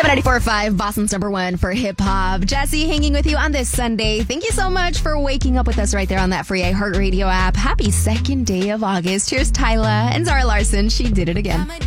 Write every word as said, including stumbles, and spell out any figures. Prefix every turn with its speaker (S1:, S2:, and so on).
S1: ninety-four point five, Boston's number one for hip hop. Jesse hanging with you on this Sunday. Thank you so much for waking up with us right there on that free iHeartRadio app. Happy second day of August. Here's Tyla and Zara Larson. She did it again.